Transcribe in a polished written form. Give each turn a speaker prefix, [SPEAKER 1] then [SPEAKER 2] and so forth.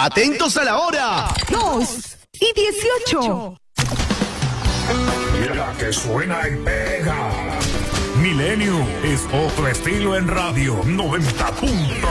[SPEAKER 1] Atentos a la hora.
[SPEAKER 2] 2:18.
[SPEAKER 3] Y la que suena y pega. Milenio es otro estilo en radio 90.9.